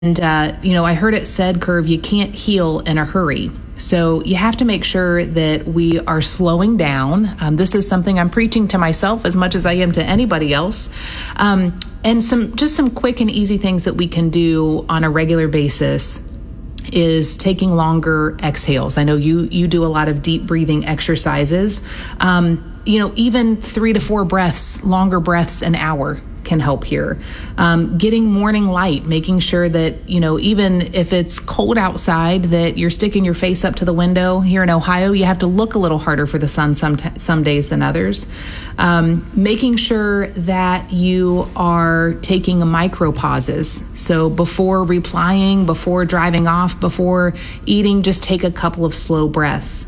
And, I heard it said, Curve, you can't heal in a hurry. So you have to make sure that we are slowing down. This is something I'm preaching to myself as much as I am to anybody else. And some quick and easy things that we can do on a regular basis is taking longer exhales. I know you do a lot of deep breathing exercises. Even 3 to 4 breaths, longer breaths an hour can help here. Getting morning light, making sure that, even if it's cold outside, that you're sticking your face up to the window. Here in Ohio, you have to look a little harder for the sun some days than others. Making sure that you are taking micro pauses. So before replying, before driving off, before eating, just take a couple of slow breaths.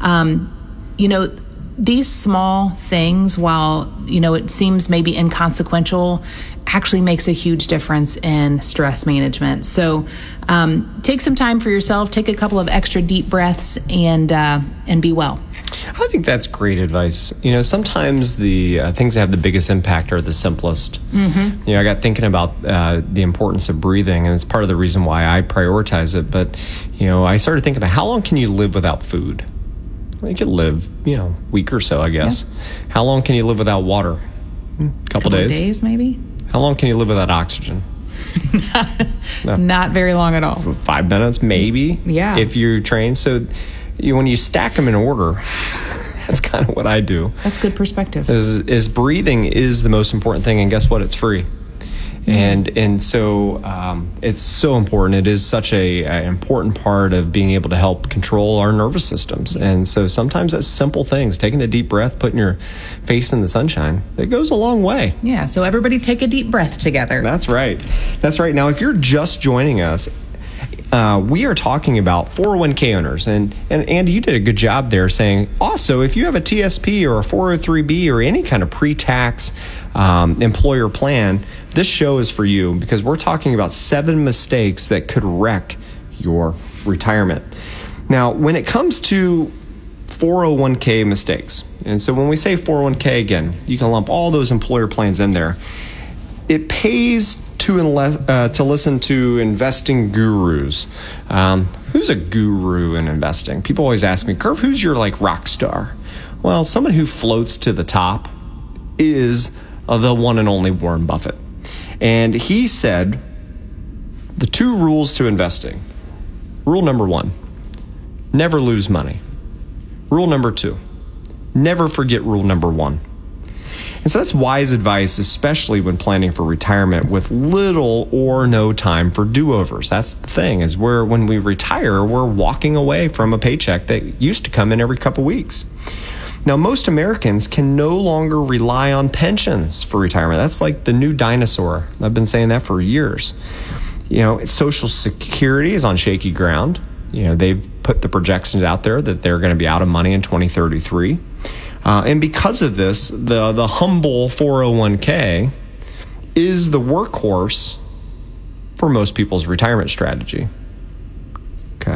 These small things, while, it seems maybe inconsequential, actually makes a huge difference in stress management. So take some time for yourself, take a couple of extra deep breaths, and be well. I think that's great advice. Sometimes the things that have the biggest impact are the simplest. Mm-hmm. I got thinking about the importance of breathing, and it's part of the reason why I prioritize it. But, I started thinking about how long can you live without food? You could live, a week or so, I guess. Yeah. How long can you live without water? A couple days? Days, maybe. How long can you live without oxygen? Not very long at all. 5 minutes, maybe. Yeah. If you train. So when you stack them in order, that's kind of what I do. That's good perspective. Is breathing is the most important thing, and guess what? It's free. And so it's so important. It is such an important part of being able to help control our nervous systems. And so sometimes that's simple things, taking a deep breath, putting your face in the sunshine, it goes a long way. Yeah, so everybody take a deep breath together. That's right. That's right. Now, if you're just joining us, we are talking about 401k owners. And Andy, you did a good job there saying, also, if you have a TSP or a 403B or any kind of pre-tax employer plan, this show is for you, because we're talking about 7 mistakes that could wreck your retirement. Now, when it comes to 401k mistakes, and so when we say 401k, again, you can lump all those employer plans in there. It pays to listen to investing gurus. Who's a guru in investing? People always ask me, Curve, who's your rock star? Well, someone who floats to the top is the one and only Warren Buffett. And he said the 2 rules to investing. Rule number 1, never lose money. Rule number 2, never forget rule number 1. And so that's wise advice, especially when planning for retirement with little or no time for do-overs. That's the thing, is when we retire, we're walking away from a paycheck that used to come in every couple weeks. Now, most Americans can no longer rely on pensions for retirement. That's like the new dinosaur. I've been saying that for years. Social Security is on shaky ground. They've put the projections out there that they're going to be out of money in 2033. And because of this, the humble 401k is the workhorse for most people's retirement strategy. Okay.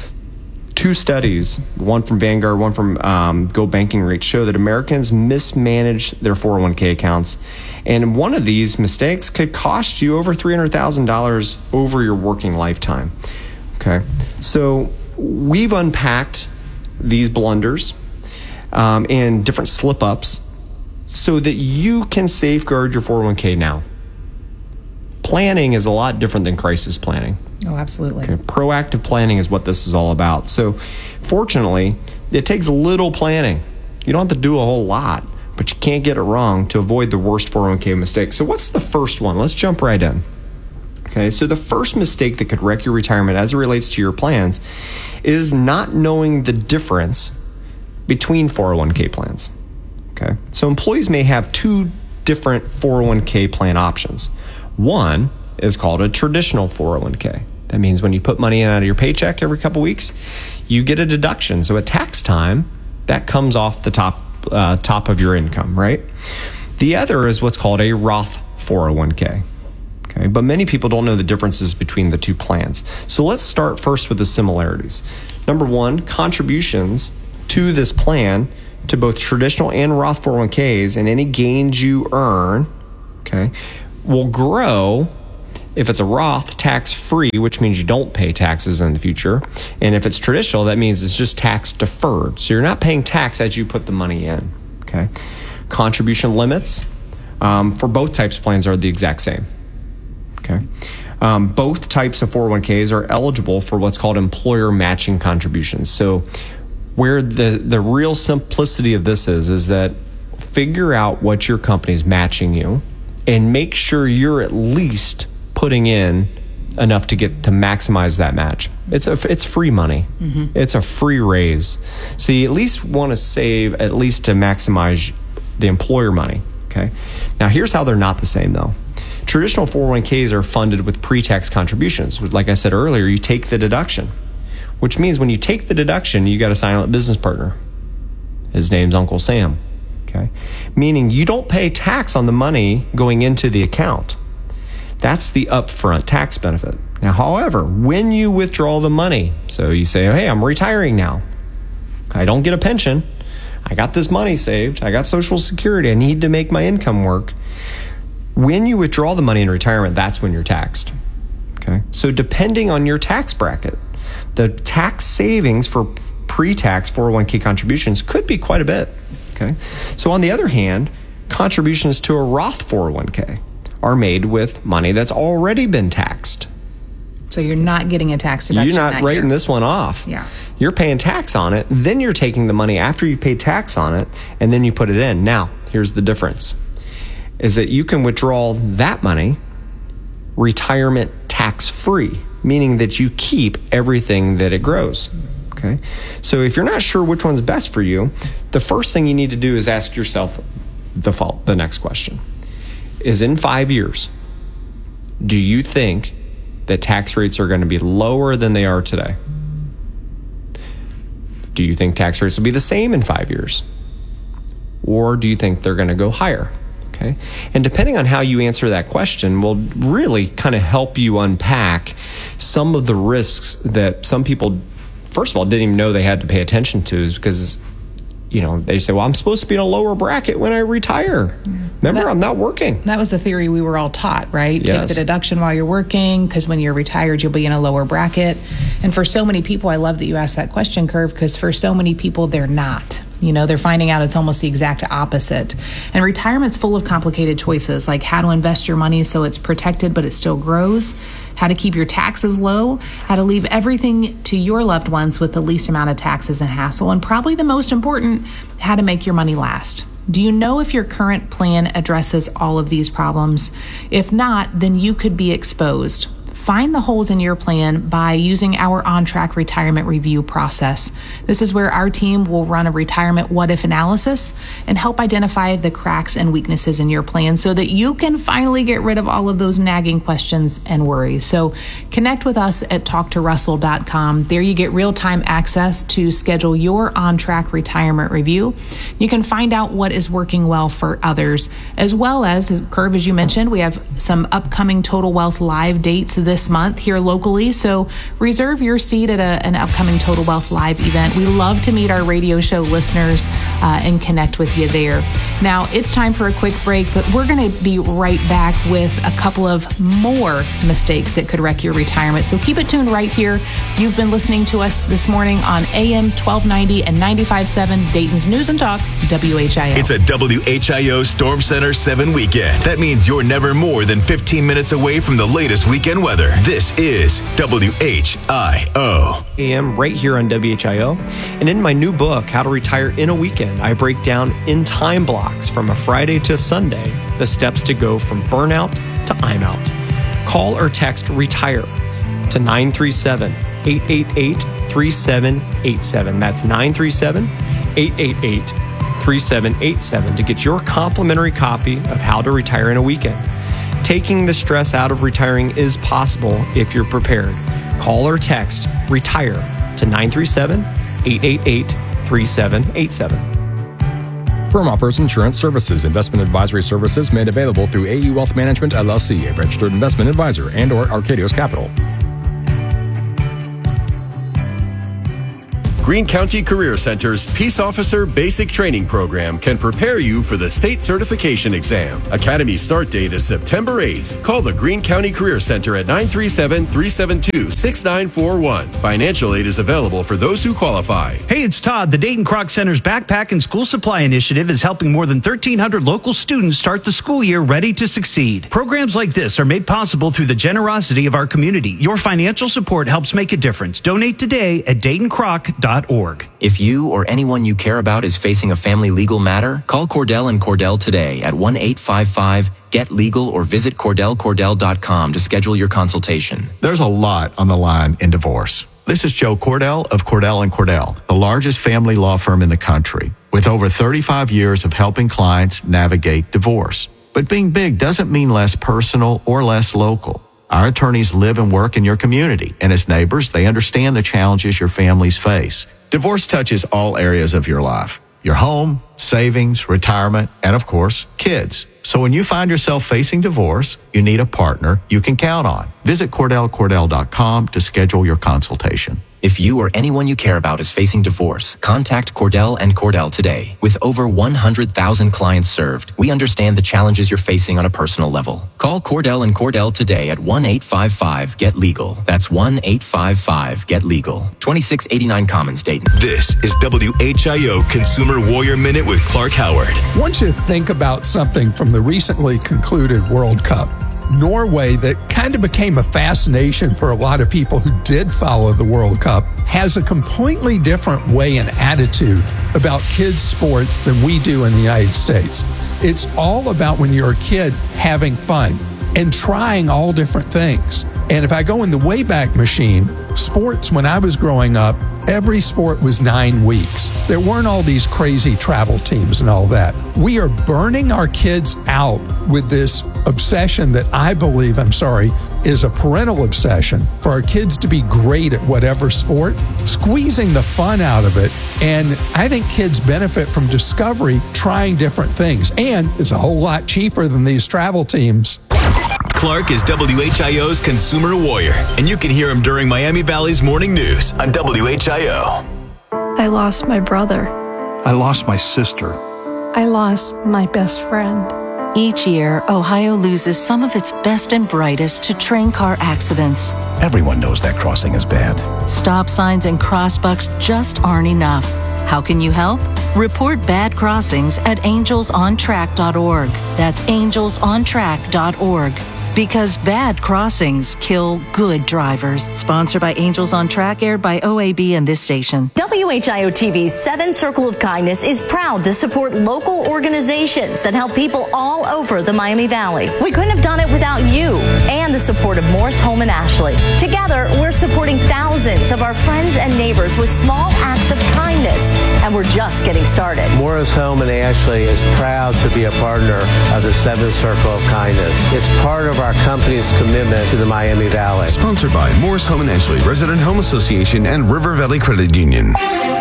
2 studies, one from Vanguard, one from Go Banking Rates, show that Americans mismanage their 401k accounts. And one of these mistakes could cost you over $300,000 over your working lifetime. Okay. So we've unpacked these blunders and different slip-ups so that you can safeguard your 401k now. Planning is a lot different than crisis planning. Oh, absolutely. Okay. Proactive planning is what this is all about. So fortunately, it takes little planning. You don't have to do a whole lot, but you can't get it wrong to avoid the worst 401k mistake. So what's the first one? Let's jump right in. Okay, so the first mistake that could wreck your retirement as it relates to your plans is not knowing the difference between 401k plans. Okay, so employees may have 2 different 401k plan options. One is called a traditional 401k. That means when you put money in out of your paycheck every couple weeks, you get a deduction. So at tax time, that comes off the top of your income, right? The other is what's called a Roth 401k. Okay, but many people don't know the differences between the 2 plans. So let's start first with the similarities. Number 1, contributions to this plan to both traditional and Roth 401ks and any gains you earn, okay, will grow If it's a Roth, tax-free, which means you don't pay taxes in the future. And if it's traditional, that means it's just tax deferred. So you're not paying tax as you put the money in. Okay. Contribution limits for both types of plans are the exact same. Okay. Both types of 401ks are eligible for what's called employer matching contributions. So where the real simplicity of this is that figure out what your company's matching you and make sure you're at least putting in enough to maximize that match. It's free money. Mm-hmm. It's a free raise. So you at least want to save at least to maximize the employer money. Okay. Now here's how they're not the same though. Traditional 401ks are funded with pre-tax contributions. Like I said earlier, you take the deduction, which means when you take the deduction, you got a silent business partner. His name's Uncle Sam. Okay. Meaning you don't pay tax on the money going into the account. That's the upfront tax benefit. Now, however, when you withdraw the money, so you say, hey, I'm retiring now. I don't get a pension. I got this money saved. I got Social Security. I need to make my income work. When you withdraw the money in retirement, that's when you're taxed. Okay. So depending on your tax bracket, the tax savings for pre-tax 401k contributions could be quite a bit. Okay. So on the other hand, contributions to a Roth 401k are made with money that's already been taxed. So you're not getting a tax deduction. You're not writing this one off. Yeah. You're paying tax on it. Then you're taking the money after you've paid tax on it, and then you put it in. Now, here's the difference, is that you can withdraw that money retirement tax-free, meaning that you keep everything that it grows. Okay. So if you're not sure which one's best for you, the first thing you need to do is ask yourself the next question. Is in 5 years, do you think that tax rates are going to be lower than they are today? Do you think tax rates will be the same in 5 years? Or do you think they're going to go higher? Okay. And depending on how you answer that question will really kind of help you unpack some of the risks that some people, first of all, didn't even know they had to pay attention to, is because they say, well, I'm supposed to be in a lower bracket when I retire. Remember, I'm not working. That was the theory we were all taught, right? Yes. Take the deduction while you're working, because when you're retired, you'll be in a lower bracket. And for so many people, I love that you asked that question, Curve, because for so many people, they're not. They're finding out it's almost the exact opposite. And retirement's full of complicated choices, like how to invest your money so it's protected but it still grows, how to keep your taxes low, how to leave everything to your loved ones with the least amount of taxes and hassle, and probably the most important, how to make your money last. Do you know if your current plan addresses all of these problems? If not, then you could be exposed. Find the holes in your plan by using our on-track retirement review process. This is where our team will run a retirement what-if analysis and help identify the cracks and weaknesses in your plan so that you can finally get rid of all of those nagging questions and worries. So connect with us at talktorussell.com. There you get real-time access to schedule your on-track retirement review. You can find out what is working well for others, as well as, Curve, as you mentioned, we have some upcoming Total Wealth Live dates this month here locally, so reserve your seat at an upcoming Total Wealth Live event. We love to meet our radio show listeners and connect with you there. Now, it's time for a quick break, but we're going to be right back with a couple of more mistakes that could wreck your retirement, so keep it tuned right here. You've been listening to us this morning on AM 1290 and 95.7 Dayton's News and Talk, WHIO. It's a WHIO Storm Center 7 weekend. That means you're never more than 15 minutes away from the latest weekend weather. This is WHIO. AM right here on WHIO. And in my new book, How to Retire in a Weekend, I break down in time blocks from a Friday to Sunday the steps to go from burnout to I'm out. Call or text RETIRE to 937-888-3787. That's 937-888-3787 to get your complimentary copy of How to Retire in a Weekend. Taking the stress out of retiring is possible if you're prepared. Call or text RETIRE to 937-888-3787. Firm offers insurance services. Investment advisory services made available through AE Wealth Management, LLC, a registered investment advisor, and or Arcadios Capital. Greene County Career Center's Peace Officer Basic Training Program can prepare you for the state certification exam. Academy start date is September 8th. Call the Greene County Career Center at 937-372-6941. Financial aid is available for those who qualify. Hey, it's Todd. The Dayton Kroc Center's Backpack and School Supply Initiative is helping more than 1,300 local students start the school year ready to succeed. Programs like this are made possible through the generosity of our community. Your financial support helps make a difference. Donate today at DaytonKroc.org. If you or anyone you care about is facing a family legal matter, call Cordell and Cordell today at 1-855-GET-LEGAL or visit CordellCordell.com to schedule your consultation. There's a lot on the line in divorce. This is Joe Cordell of Cordell & Cordell, the largest family law firm in the country, with over 35 years of helping clients navigate divorce. But being big doesn't mean less personal or less local. Our attorneys live and work in your community, and as neighbors, they understand the challenges your families face. Divorce touches all areas of your life: your home, savings, retirement, and of course, kids. So when you find yourself facing divorce, you need a partner you can count on. Visit CordellCordell.com to schedule your consultation. If you or anyone you care about is facing divorce, contact Cordell and Cordell today. With over 100,000 clients served, we understand the challenges you're facing on a personal level. Call Cordell and Cordell today at 1-855-GET-LEGAL. That's 1-855-GET-LEGAL. 2689 Commons, Dayton. This is WHIO Consumer Warrior Minute with Clark Howard. I want you to think about something from the recently concluded World Cup. Norway, that kind of became a fascination for a lot of people who did follow the World Cup, has a completely different way and attitude about kids' sports than we do in the United States. It's all about, when you're a kid, having fun and trying all different things. And if I go in the Wayback Machine, sports, when I was growing up, every sport was 9 weeks. There weren't all these crazy travel teams and all that. We are burning our kids out with this obsession that I believe, is a parental obsession for our kids to be great at whatever sport, squeezing the fun out of it. And I think kids benefit from discovery, trying different things. And it's a whole lot cheaper than these travel teams. Clark is WHIO's Consumer Warrior, and you can hear him during Miami Valley's Morning News on WHIO. I lost my brother. I lost my sister. I lost my best friend. Each year, Ohio loses some of its best and brightest to train car accidents. Everyone knows that crossing is bad. Stop signs and crossbucks just aren't enough. How can you help? Report bad crossings at angelsontrack.org. That's angelsontrack.org. Because bad crossings kill good drivers. Sponsored by Angels on Track, aired by OAB and this station. WHIO TV's 7 Circle of Kindness is proud to support local organizations that help people all over the Miami Valley. We couldn't have done it without you and the support of Morris Home and Ashley. Together, we're supporting thousands of our friends and neighbors with small acts of kindness, and we're just getting started. Morris Home and Ashley is proud to be a partner of the 7 Circle of Kindness. It's part of our company's commitment to the Miami Valley. Sponsored by Morris Home and Ashley, Resident Home Association, and River Valley Credit Union.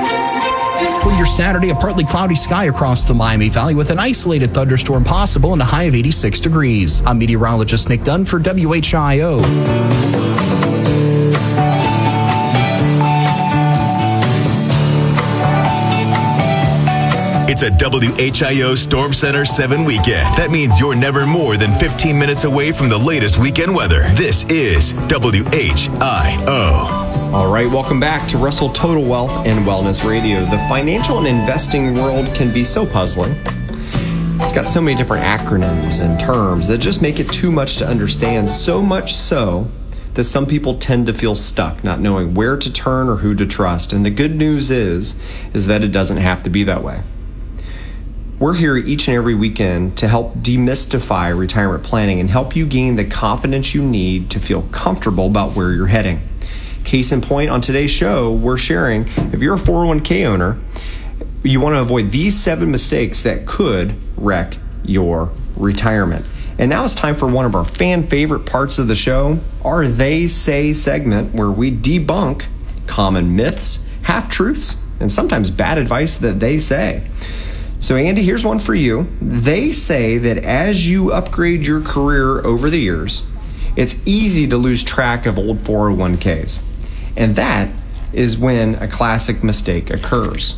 For your Saturday, a partly cloudy sky across the Miami Valley with an isolated thunderstorm possible and a high of 86 degrees. I'm meteorologist Nick Dunn for WHIO. It's a WHIO Storm Center 7 weekend. That means you're never more than 15 minutes away from the latest weekend weather. This is WHIO. All right, welcome back to Russell Total Wealth and Wellness Radio. The financial and investing world can be so puzzling. It's got so many different acronyms and terms that just make it too much to understand, so much so that some people tend to feel stuck, not knowing where to turn or who to trust. And the good news is that it doesn't have to be that way. We're here each and every weekend to help demystify retirement planning and help you gain the confidence you need to feel comfortable about where you're heading. Case in point, on today's show, we're sharing, if you're a 401k owner, you want to avoid these 7 mistakes that could wreck your retirement. And now it's time for one of our fan favorite parts of the show, our They Say segment, where we debunk common myths, half-truths, and sometimes bad advice that they say. So Andy, here's one for you. They say that as you upgrade your career over the years, it's easy to lose track of old 401ks. And that is when a classic mistake occurs.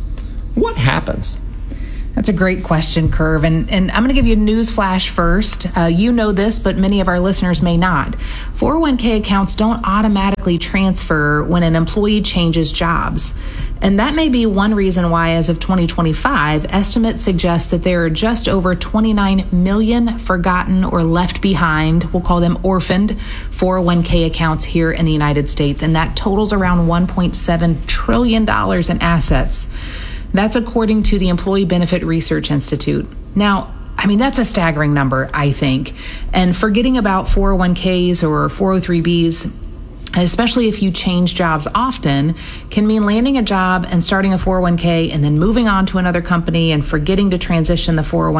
What happens? That's a great question, Curve. And I'm going to give you a news flash first. You know this, but many of our listeners may not. 401k accounts don't automatically transfer when an employee changes jobs. And that may be one reason why, as of 2025, estimates suggest that there are just over 29 million forgotten or left behind, we'll call them orphaned, 401k accounts here in the United States. And that totals around $1.7 trillion in assets. That's according to the Employee Benefit Research Institute. Now, I mean, that's a staggering number, I think. And forgetting about 401ks or 403bs, especially if you change jobs often, can mean landing a job and starting a 401k and then moving on to another company and forgetting to transition the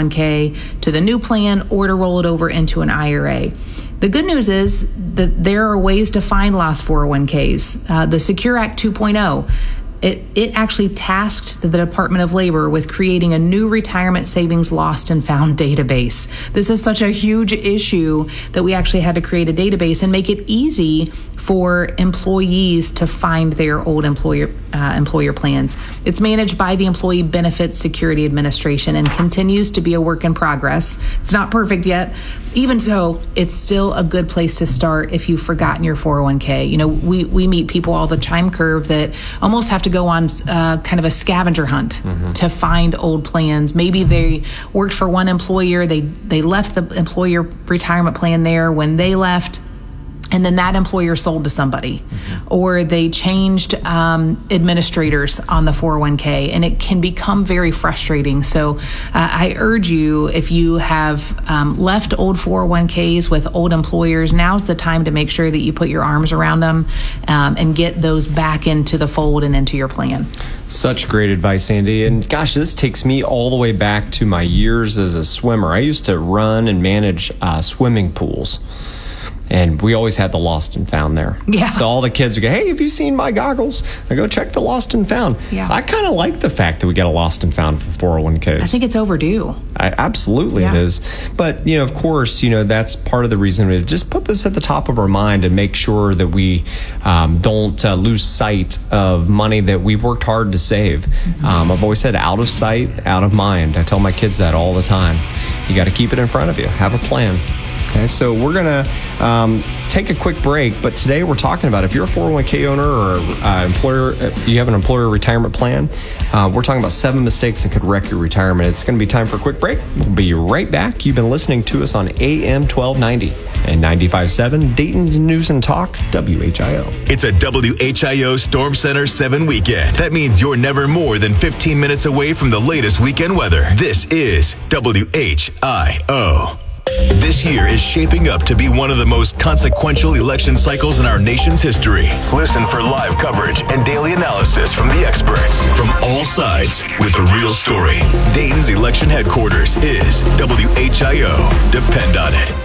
401k to the new plan or to roll it over into an IRA. The good news is that there are ways to find lost 401ks. The Secure Act 2.0, it actually tasked the Department of Labor with creating a new retirement savings lost and found database. This is such a huge issue that we actually had to create a database and make it easy for employees to find their old employer plans. It's managed by the Employee Benefits Security Administration and continues to be a work in progress. It's not perfect yet. Even so, it's still a good place to start if you've forgotten your 401k. You know, we meet people all the time, Curve, that almost have to go on kind of a scavenger hunt to find old plans. Maybe they worked for one employer, they left the employer retirement plan there when they left, and then that employer sold to somebody, or they changed administrators on the 401k, and it can become very frustrating. So I urge you, if you have left old 401ks with old employers, now's the time to make sure that you put your arms around them and get those back into the fold and into your plan. Such great advice, Andy. And gosh, this takes me all the way back to my years as a swimmer. I used to run and manage swimming pools. And we always had the lost and found there. Yeah. So all the kids would go, hey, have you seen my goggles? I go, check the lost and found. Yeah. I kind of like the fact that we get a lost and found for 401ks. I think it's overdue. Absolutely it is. But, you know, of course, you know, that's part of the reason we just put this at the top of our mind and make sure that we don't lose sight of money that we've worked hard to save. I've always said out of sight, out of mind. I tell my kids that all the time. You got to keep it in front of you. Have a plan. Okay, so we're going to take a quick break, but today we're talking about if you're a 401k owner or employer, you have an employer retirement plan, we're talking about 7 mistakes that could wreck your retirement. It's going to be time for a quick break. We'll be right back. You've been listening to us on AM 1290 and 95.7 Dayton's News and Talk, WHIO. It's a WHIO Storm Center 7 weekend. That means you're never more than 15 minutes away from the latest weekend weather. This is WHIO. This year is shaping up to be one of the most consequential election cycles in our nation's history. Listen for live coverage and daily analysis from the experts from all sides with the real story. Dayton's election headquarters is WHIO. Depend on it.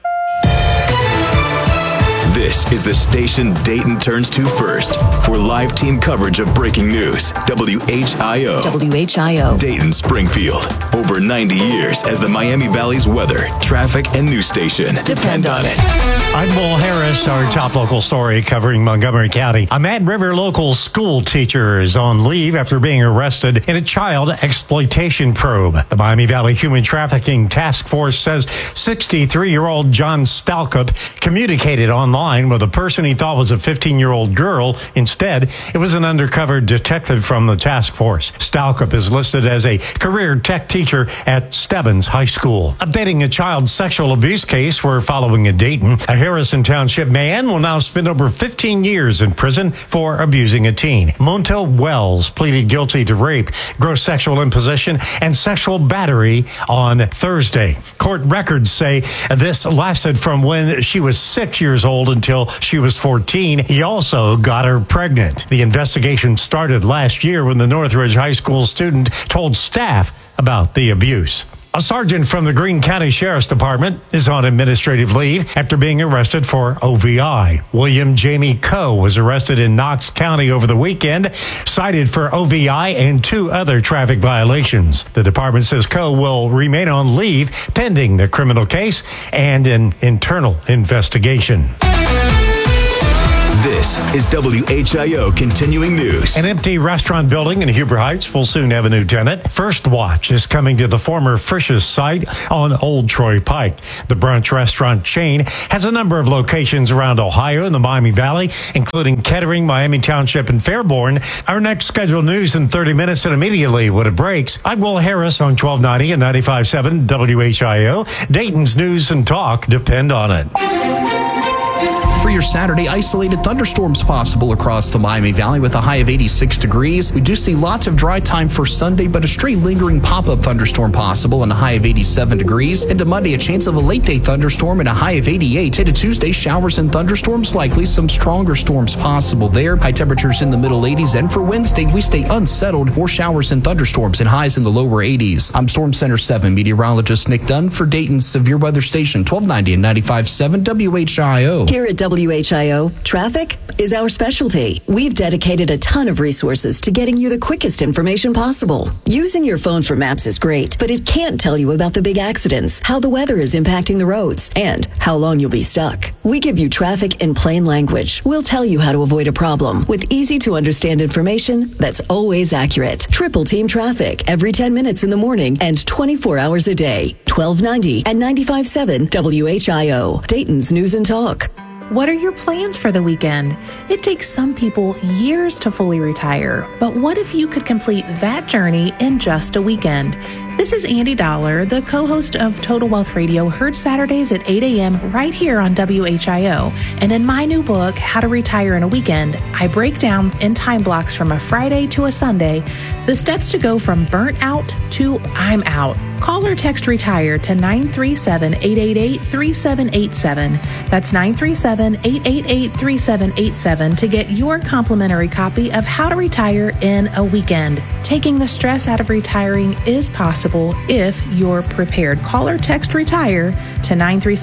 This is the station Dayton turns to first for live team coverage of breaking news. WHIO. WHIO. Dayton, Springfield. Over 90 years as the Miami Valley's weather, traffic, and news station. Depend on it. I'm Will Harris, our top local story covering Montgomery County. A Mad River local school teacher is on leave after being arrested in a child exploitation probe. The Miami Valley Human Trafficking Task Force says 63-year-old John Stalkup communicated online with a person he thought was a 15-year-old girl. Instead, it was an undercover detective from the task force. Stalkup is listed as a career tech teacher at Stebbins High School. Updating a child sexual abuse case we're following in Dayton, a Harrison Township man will now spend over 15 years in prison for abusing a teen. Montel Wells pleaded guilty to rape, gross sexual imposition, and sexual battery on Thursday. Court records say this lasted from when she was 6 years old until she was 14. He also got her pregnant. The investigation started last year when the Northridge High School student told staff about the abuse. A sergeant from the Greene County Sheriff's Department is on administrative leave after being arrested for OVI. William Jamie Coe was arrested in Knox County over the weekend, cited for OVI and 2 other traffic violations. The department says Coe will remain on leave pending the criminal case and an internal investigation. This is WHIO Continuing News. An empty restaurant building in Huber Heights will soon have a new tenant. First Watch is coming to the former Frisch's site on Old Troy Pike. The brunch restaurant chain has a number of locations around Ohio and the Miami Valley, including Kettering, Miami Township, and Fairborn. Our next scheduled news in 30 minutes and immediately when it breaks. I'm Will Harris on 1290 and 95.7 WHIO. Dayton's news and talk depend on it. For your Saturday, isolated thunderstorms possible across the Miami Valley with a high of 86 degrees. We do see lots of dry time for Sunday, but a stray lingering pop-up thunderstorm possible and a high of 87 degrees. Into Monday, a chance of a late-day thunderstorm and a high of 88. Into Tuesday, showers and thunderstorms likely. Some stronger storms possible there. High temperatures in the middle 80s. And for Wednesday, we stay unsettled. More showers and thunderstorms and highs in the lower 80s. I'm Storm Center 7 meteorologist Nick Dunn for Dayton's Severe Weather Station, 1290 and 95.7 WHIO. Here at WHIO, traffic is our specialty. We've dedicated a ton of resources to getting you the quickest information possible. Using your phone for maps is great, but it can't tell you about the big accidents, how the weather is impacting the roads, and how long you'll be stuck. We give you traffic in plain language. We'll tell you how to avoid a problem with easy-to-understand information that's always accurate. Triple Team Traffic every 10 minutes in the morning and 24 hours a day. 1290 and 95.7 WHIO. Dayton's News and Talk. What are your plans for the weekend? It takes some people years to fully retire, but what if you could complete that journey in just a weekend? This is Andy Dollar, the co-host of Total Wealth Radio, heard Saturdays at 8 a.m. right here on WHIO. And in my new book, How to Retire in a Weekend, I break down in time blocks from a Friday to a Sunday the steps to go from burnt out to I'm out. Call or text RETIRE to 937-888-3787. That's 937-888-3787 to get your complimentary copy of How to Retire in a Weekend. Taking the stress out of retiring is possible if you're prepared. Call or text RETIRE to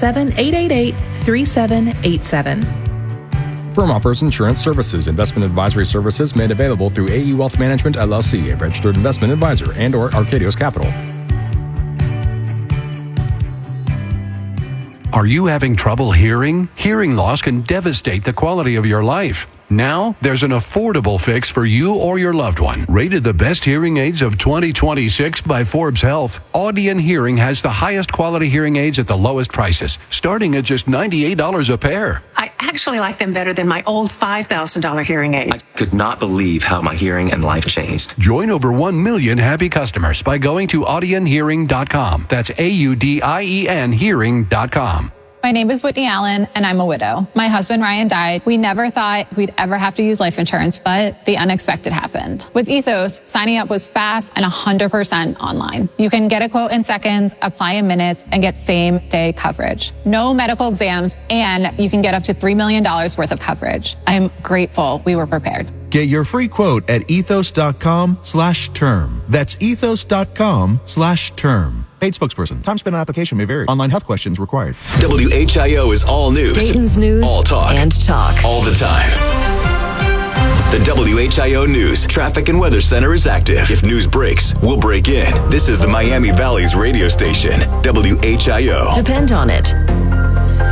937-888-3787. Firm offers insurance services. Investment advisory services made available through AE Wealth Management, LLC, a registered investment advisor, and or Arcadios Capital. Are you having trouble hearing? Hearing loss can devastate the quality of your life. Now, there's an affordable fix for you or your loved one. Rated the best hearing aids of 2026 by Forbes Health, Audion Hearing has the highest quality hearing aids at the lowest prices, starting at just $98 a pair. I actually like them better than my old $5,000 hearing aid. I could not believe how my hearing and life changed. Join over 1 million happy customers by going to audionhearing.com. That's AUDIEN hearing.com. My name is Whitney Allen, and I'm a widow. My husband, Ryan, died. We never thought we'd ever have to use life insurance, but the unexpected happened. With Ethos, signing up was fast and 100% online. You can get a quote in seconds, apply in minutes, and get same-day coverage. No medical exams, and you can get up to $3 million worth of coverage. I'm grateful we were prepared. Get your free quote at ethos.com/term. That's ethos.com/term. Paid spokesperson. Time spent on application may vary. Online health questions required. WHIO is all news. Dayton's news all talk. And talk. All the time. The WHIO News Traffic and Weather Center is active. If news breaks, we'll break in. This is the Miami Valley's radio station, WHIO. Depend on it.